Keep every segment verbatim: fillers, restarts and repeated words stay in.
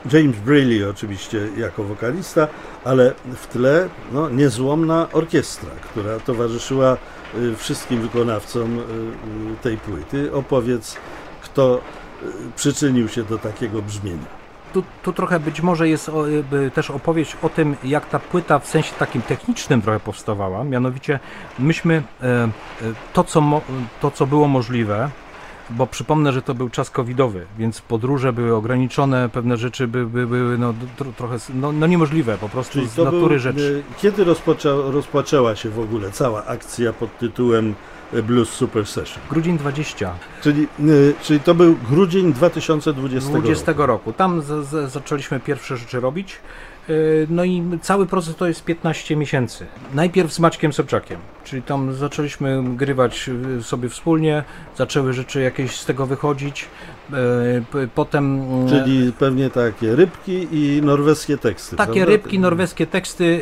James Braley oczywiście jako wokalista, ale w tle no, niezłomna orkiestra, która towarzyszyła wszystkim wykonawcom tej płyty. Opowiedz, kto przyczynił się do takiego brzmienia. Tu, tu trochę być może jest o, też opowieść o tym, jak ta płyta w sensie takim technicznym trochę powstawała. Mianowicie myśmy e, to, co mo, to, co było możliwe, bo przypomnę, że to był czas covidowy, więc podróże były ograniczone, pewne rzeczy by, by, były no, tro, trochę no, no niemożliwe po prostu. Czyli z natury był, rzeczy. Kiedy rozpoczę, rozpoczęła się w ogóle cała akcja pod tytułem Blues Super Session? Grudzień dwudziesty. Czyli, czyli to był grudzień dwa tysiące dwudziestego, dwudziestego roku. roku. Tam z, z, zaczęliśmy pierwsze rzeczy robić. No i cały proces to jest piętnaście miesięcy. Najpierw z Maćkiem Sobczakiem, czyli tam zaczęliśmy grywać sobie wspólnie, zaczęły rzeczy jakieś z tego wychodzić, potem... Czyli pewnie takie rybki i norweskie teksty, Takie prawda? rybki, norweskie teksty,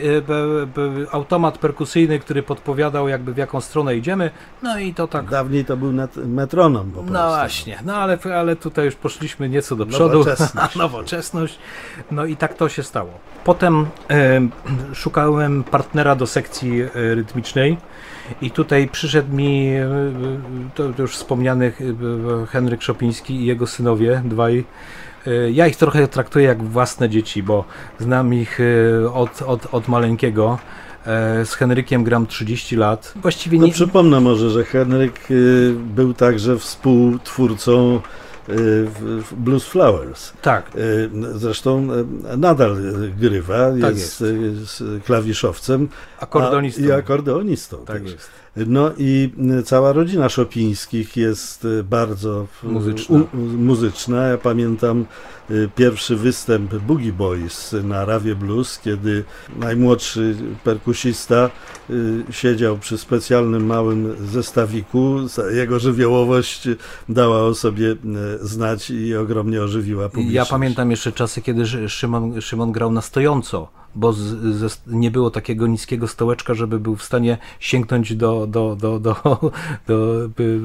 automat perkusyjny, który podpowiadał jakby w jaką stronę idziemy, no i to tak... Dawniej to był metronom po prostu. No właśnie, no ale, ale tutaj już poszliśmy nieco do przodu. Nowoczesność. Nowoczesność. No i tak to się stało. Potem e, szukałem partnera do sekcji e, rytmicznej i tutaj przyszedł mi e, to, to już wspomniany e, Henryk Szopiński i jego synowie, dwaj. E, ja ich trochę traktuję jak własne dzieci, bo znam ich e, od, od, od maleńkiego. E, z Henrykiem gram trzydzieści lat. Właściwie nie... No, przypomnę może, że Henryk y, był także współtwórcą w Blues Flowers. Tak. Zresztą nadal grywa, tak jest, jest. jest klawiszowcem akordeonistą. i akordeonistą. Tak jest. No i cała rodzina Szopińskich jest bardzo muzyczna. U, muzyczna. Ja pamiętam pierwszy występ Boogie Boys na Rawie Blues, kiedy najmłodszy perkusista siedział przy specjalnym małym zestawiku. Jego żywiołowość dała o sobie znać i ogromnie ożywiła publiczność. Ja pamiętam jeszcze czasy, kiedy Szymon, Szymon grał na stojąco, bo z, z, nie było takiego niskiego stołeczka, żeby był w stanie sięgnąć do, do, do, do, do,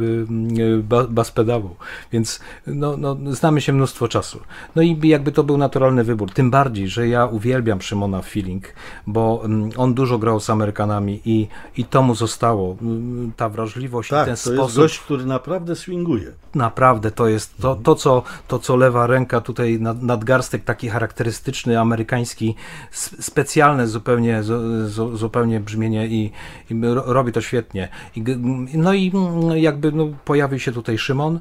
do bas pedału. Więc no, no, znamy się mnóstwo czasu. No i jakby to był naturalny wybór. Tym bardziej, że ja uwielbiam Szymona Feeling, bo on dużo grał z Amerykanami i, i to mu zostało. Ta wrażliwość tak, i ten to sposób. jest gość, który naprawdę swinguje. Naprawdę to jest to, to, co, to co lewa ręka tutaj, nad, nadgarstek taki charakterystyczny, amerykański, specjalne zupełnie, zu, zupełnie brzmienie i, i robi to świetnie. I, no i jakby no, pojawił się tutaj Szymon,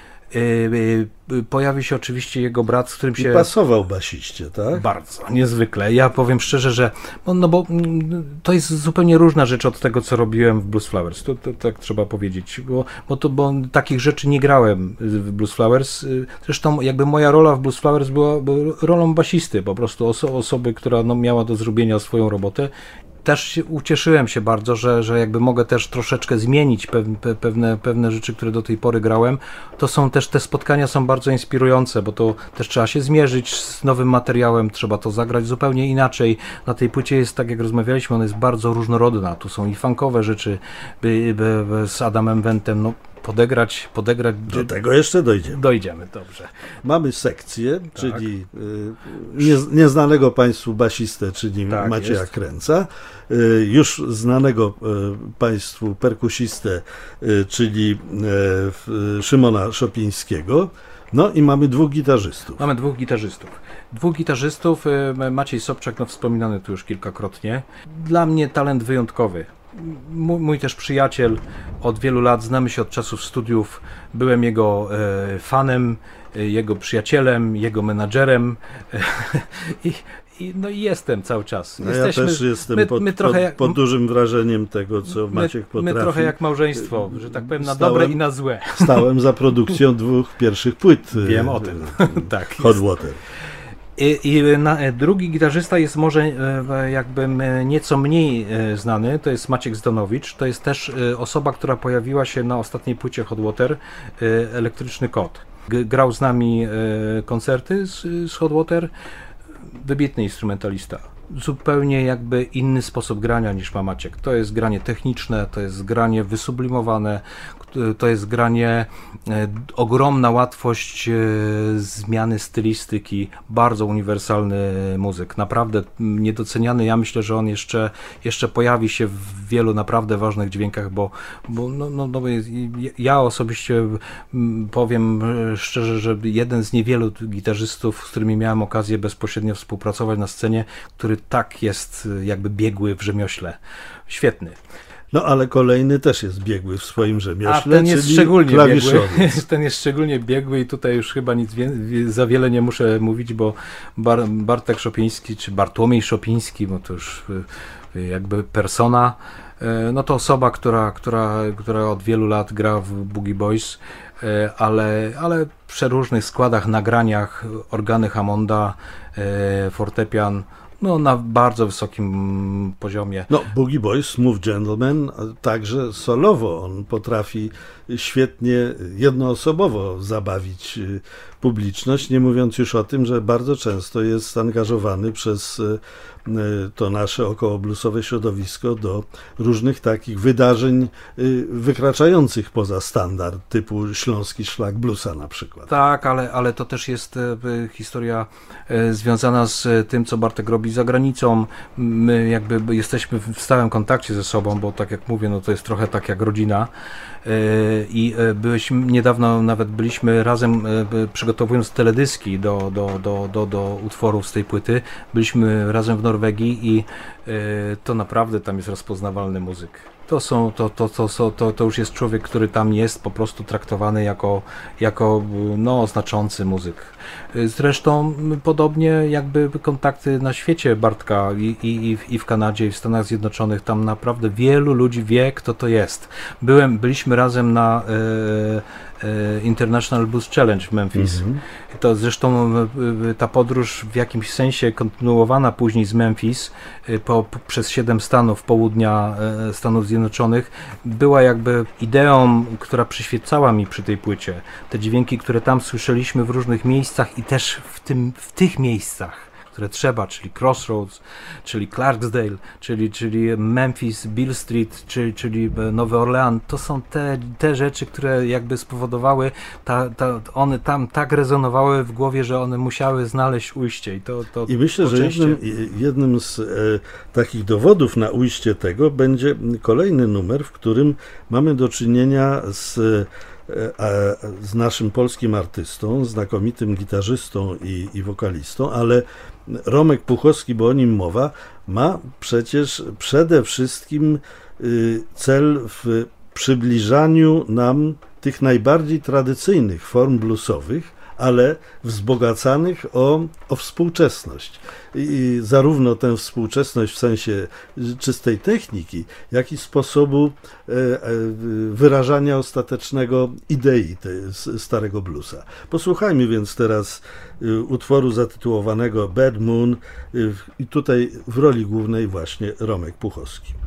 yy, yy, pojawił się oczywiście jego brat, z którym I się... pasował basiście, tak? Bardzo, niezwykle. Ja powiem szczerze, że no, no bo to jest zupełnie różna rzecz od tego, co robiłem w Blues Flowers. To, to tak trzeba powiedzieć, bo, bo, to, bo takich rzeczy nie grałem w Blues Flowers. Zresztą jakby moja rola w Blues Flowers była, była rolą basisty, po prostu oso, osoby, która no, miała do zrobienia swoją robotę. Też ucieszyłem się bardzo, że, że jakby mogę też troszeczkę zmienić pewne, pewne, pewne rzeczy, które do tej pory grałem. To są też, te spotkania są bardzo inspirujące, bo to też trzeba się zmierzyć z nowym materiałem, trzeba to zagrać zupełnie inaczej. Na tej płycie jest, tak jak rozmawialiśmy, ona jest bardzo różnorodna. Tu są i funkowe rzeczy by, by, by z Adamem Wentem, no podegrać, podegrać. Do tego jeszcze dojdziemy. Dojdziemy, dobrze. Mamy sekcję, tak. czyli y, nie, nieznanego Państwu basistę, czyli tak, Macieja jest. Kręca, y, już znanego y, Państwu perkusistę, y, czyli y, Szymona Szopińskiego, no i mamy dwóch gitarzystów. Mamy dwóch gitarzystów. Dwóch gitarzystów, y, Maciej Sobczak, no wspominany tu już kilkakrotnie. Dla mnie talent wyjątkowy. Mój, mój też przyjaciel, od wielu lat, znamy się od czasów studiów, byłem jego e, fanem, e, jego przyjacielem, jego menadżerem e, i, i, no i jestem cały czas. No Jesteśmy, ja też jestem my, pod, my trochę jak, pod, pod dużym wrażeniem tego, co Maciek potrafi. My trochę jak małżeństwo, że tak powiem, na stałem, dobre i na złe. Stałem za produkcją dwóch pierwszych płyt. Wiem o tym. tak Hot Water. I, i na, drugi gitarzysta jest może e, jakby nieco mniej e, znany, to jest Maciek Zdanowicz, to jest też e, osoba, która pojawiła się na ostatniej płycie Hot Water, e, Elektryczny Kot. G, grał z nami e, koncerty z, z Hot Water, wybitny instrumentalista. zupełnie jakby inny sposób grania niż ma Maciek. To jest granie techniczne, to jest granie wysublimowane, to jest granie, e, ogromna łatwość e, zmiany stylistyki, bardzo uniwersalny muzyk, naprawdę niedoceniany. Ja myślę, że on jeszcze, jeszcze pojawi się w wielu naprawdę ważnych dźwiękach, bo, bo no, no, no, ja osobiście powiem szczerze, że jeden z niewielu gitarzystów, z którymi miałem okazję bezpośrednio współpracować na scenie, który tak jest jakby biegły w rzemiośle. Świetny. No ale kolejny też jest biegły w swoim rzemiośle, A ten jest czyli szczególnie biegły. klawiszowiec. Ten jest szczególnie biegły i tutaj już chyba nic wie, za wiele nie muszę mówić, bo Bar, Bartek Szopiński, czy Bartłomiej Szopiński, bo to już jakby persona, no to osoba, która, która, która od wielu lat gra w Boogie Boys, ale, ale w przeróżnych składach, nagraniach, organy Hammonda, fortepian, no na bardzo wysokim poziomie. No, Boogie Boys, Smooth Gentleman, także solowo on potrafi świetnie, jednoosobowo zabawić publiczność, nie mówiąc już o tym, że bardzo często jest angażowany przez to nasze okołobluesowe środowisko do różnych takich wydarzeń wykraczających poza standard, typu Śląski Szlak Bluesa na przykład. Tak, ale, ale to też jest historia związana z tym, co Bartek robi za granicą. My jakby jesteśmy w stałym kontakcie ze sobą, bo tak jak mówię, no to jest trochę tak jak rodzina. I byliśmy, niedawno nawet byliśmy razem, przygotowując teledyski do, do, do, do, do utworów z tej płyty, byliśmy razem w Norwegii i to naprawdę tam jest rozpoznawalny muzyk. To, są, to, to, to, to, to, to już jest człowiek, który tam jest po prostu traktowany jako, jako no, znaczący muzyk. Zresztą podobnie jakby kontakty na świecie Bartka i, i, i w Kanadzie, i w Stanach Zjednoczonych, tam naprawdę wielu ludzi wie, kto to jest. Byłem, byliśmy razem na e, International Blues Challenge w Memphis. Mm-hmm. To zresztą ta podróż w jakimś sensie kontynuowana później z Memphis po, po, przez siedem stanów południa Stanów Zjednoczonych była jakby ideą, która przyświecała mi przy tej płycie. Te dźwięki, które tam słyszeliśmy w różnych miejscach i też w, tym, w tych miejscach, które trzeba, czyli Crossroads, czyli Clarksdale, czyli, czyli Memphis, Beale Street, czyli, czyli Nowy Orlean, to są te, te rzeczy, które jakby spowodowały, ta, ta, one tam tak rezonowały w głowie, że one musiały znaleźć ujście. I, to, to I myślę, że jednym, jednym z e, takich dowodów na ujście tego będzie kolejny numer, w którym mamy do czynienia z z naszym polskim artystą, znakomitym gitarzystą i, i wokalistą, ale Romek Puchowski, bo o nim mowa, ma przecież przede wszystkim cel w przybliżaniu nam tych najbardziej tradycyjnych form bluesowych, ale wzbogacanych o, o współczesność. I zarówno tę współczesność w sensie czystej techniki, jak i sposobu wyrażania ostatecznego idei starego bluesa. Posłuchajmy więc teraz utworu zatytułowanego Bad Moon i tutaj w roli głównej właśnie Romek Puchowski.